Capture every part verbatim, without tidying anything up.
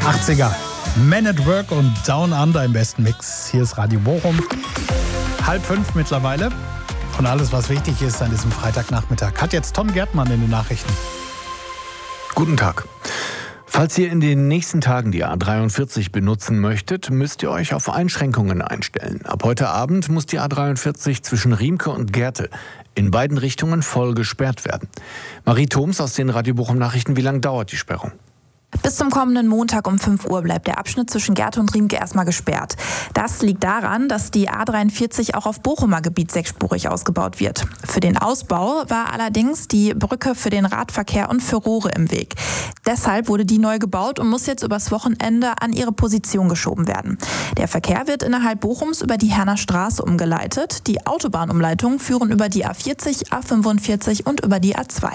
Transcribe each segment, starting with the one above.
achtziger. Men at Work und Down Under im besten Mix. Hier ist Radio Bochum. Halb fünf mittlerweile. Und alles, was wichtig ist an diesem Freitagnachmittag, hat jetzt Tom Gärtmann in den Nachrichten. Guten Tag. Falls ihr in den nächsten Tagen die A dreiundvierzig benutzen möchtet, müsst ihr euch auf Einschränkungen einstellen. Ab heute Abend muss die A dreiundvierzig zwischen Riemke und Gerte in beiden Richtungen voll gesperrt werden. Marie Thoms aus den Radio Bochum Nachrichten, wie lange dauert die Sperrung? Bis zum kommenden Montag um fünf Uhr bleibt der Abschnitt zwischen Gerte und Riemke erstmal gesperrt. Das liegt daran, dass die A dreiundvierzig auch auf Bochumer Gebiet sechsspurig ausgebaut wird. Für den Ausbau war allerdings die Brücke für den Radverkehr und für Rohre im Weg. Deshalb wurde die neu gebaut und muss jetzt übers Wochenende an ihre Position geschoben werden. Der Verkehr wird innerhalb Bochums über die Herner Straße umgeleitet. Die Autobahnumleitungen führen über die A vierzig, A fünfundvierzig und über die A zwei.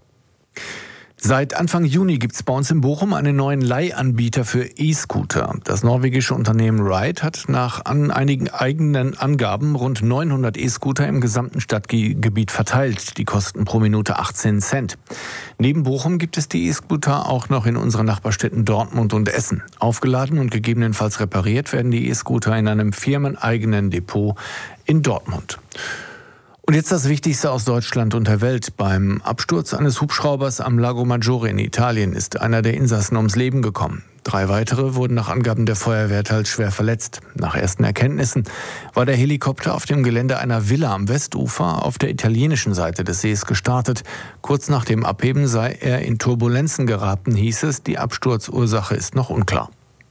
Seit Anfang Juni gibt es bei uns in Bochum einen neuen Leihanbieter für E-Scooter. Das norwegische Unternehmen Ride hat nach an einigen eigenen Angaben rund neunhundert E-Scooter im gesamten Stadtgebiet verteilt. Die kosten pro Minute achtzehn Cent. Neben Bochum gibt es die E-Scooter auch noch in unseren Nachbarstädten Dortmund und Essen. Aufgeladen und gegebenenfalls repariert werden die E-Scooter in einem firmeneigenen Depot in Dortmund. Und jetzt das Wichtigste aus Deutschland und der Welt. Beim Absturz eines Hubschraubers am Lago Maggiore in Italien ist einer der Insassen ums Leben gekommen. Drei weitere wurden nach Angaben der Feuerwehr teils schwer verletzt. Nach ersten Erkenntnissen war der Helikopter auf dem Gelände einer Villa am Westufer auf der italienischen Seite des Sees gestartet. Kurz nach dem Abheben sei er in Turbulenzen geraten, hieß es. Die Absturzursache ist noch unklar.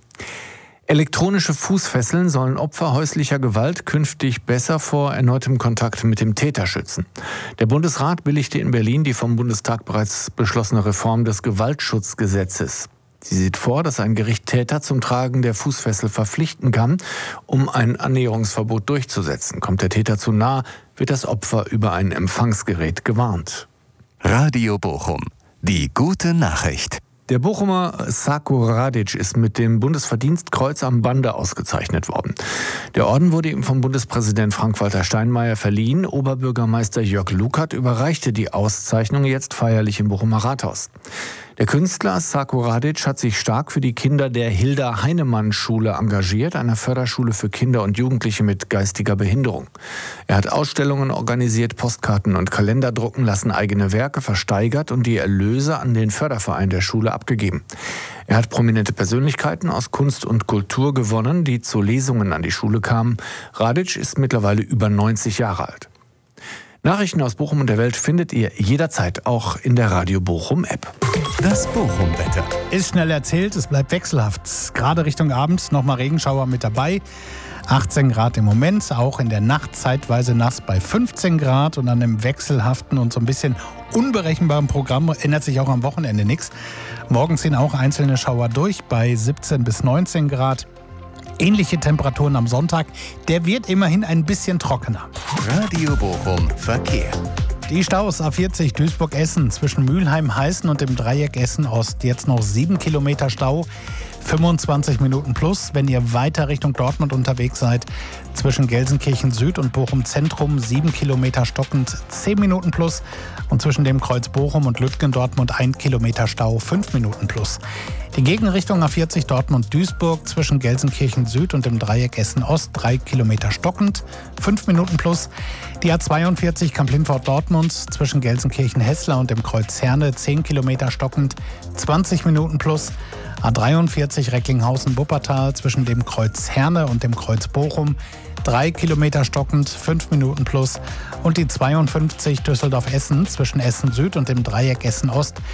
Elektronische Fußfesseln sollen Opfer häuslicher Gewalt künftig besser vor erneutem Kontakt mit dem Täter schützen. Der Bundesrat billigte in Berlin die vom Bundestag bereits beschlossene Reform des Gewaltschutzgesetzes. Sie sieht vor, dass ein Gericht Täter zum Tragen der Fußfessel verpflichten kann, um ein Annäherungsverbot durchzusetzen. Kommt der Täter zu nah, wird das Opfer über ein Empfangsgerät gewarnt. Radio Bochum. Die gute Nachricht. Der Bochumer Sako Radic ist mit dem Bundesverdienstkreuz am Bande ausgezeichnet worden. Der Orden wurde ihm vom Bundespräsident Frank-Walter Steinmeier verliehen. Oberbürgermeister Jörg Lukert überreichte die Auszeichnung jetzt feierlich im Bochumer Rathaus. Der Künstler Sako Radic hat sich stark für die Kinder der Hilda-Heinemann-Schule engagiert, einer Förderschule für Kinder und Jugendliche mit geistiger Behinderung. Er hat Ausstellungen organisiert, Postkarten und Kalender drucken lassen, eigene Werke versteigert und die Erlöse an den Förderverein der Schule abgegeben. Er hat prominente Persönlichkeiten aus Kunst und Kultur gewonnen, die zu Lesungen an die Schule kamen. Radic ist mittlerweile über neunzig Jahre alt. Nachrichten aus Bochum und der Welt findet ihr jederzeit auch in der Radio Bochum App. Das Bochum-Wetter. Ist schnell erzählt, es bleibt wechselhaft. Gerade Richtung Abend nochmal Regenschauer mit dabei. achtzehn Grad im Moment, auch in der Nacht zeitweise nass bei fünfzehn Grad. Und an dem wechselhaften und so ein bisschen unberechenbaren Programm ändert sich auch am Wochenende nichts. Morgen ziehen auch einzelne Schauer durch bei siebzehn bis neunzehn Grad. Ähnliche Temperaturen am Sonntag. Der wird immerhin ein bisschen trockener. Radio Bochum Verkehr. Die Staus A vierzig Duisburg-Essen zwischen Mülheim-Heißen und dem Dreieck Essen-Ost. Jetzt noch sieben Kilometer Stau, fünfundzwanzig Minuten plus. Wenn ihr weiter Richtung Dortmund unterwegs seid, zwischen Gelsenkirchen Süd und Bochum Zentrum sieben Kilometer stockend, zehn Minuten plus. Und zwischen dem Kreuz Bochum und Lütgendortmund ein Kilometer Stau, fünf Minuten plus. Die Gegenrichtung A vierzig Dortmund-Duisburg zwischen Gelsenkirchen Süd und dem Dreieck Essen-Ost drei Kilometer stockend, fünf Minuten plus. Die A zweiundvierzig Kamp-Lindfort-Dortmund zwischen Gelsenkirchen-Hessler und dem Kreuz Herne zehn Kilometer stockend, zwanzig Minuten plus. A dreiundvierzig Recklinghausen-Wuppertal zwischen dem Kreuz Herne und dem Kreuz Bochum drei Kilometer stockend, fünf Minuten plus. Und die zweiundfünfzig Düsseldorf-Essen zwischen Essen Süd und dem Dreieck Essen Ost